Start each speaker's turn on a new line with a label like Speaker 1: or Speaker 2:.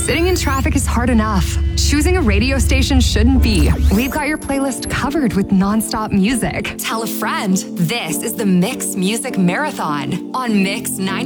Speaker 1: Sitting in traffic is hard enough. Choosing a radio station shouldn't be. We've got your playlist covered with nonstop music. Tell a friend. This is the Mix Music Marathon on Mix 90.